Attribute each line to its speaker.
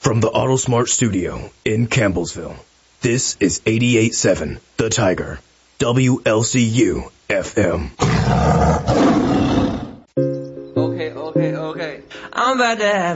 Speaker 1: From the AutoSmart studio in Campbellsville, this is 88.7 The Tiger, WLCU FM.
Speaker 2: Okay. I'm about to have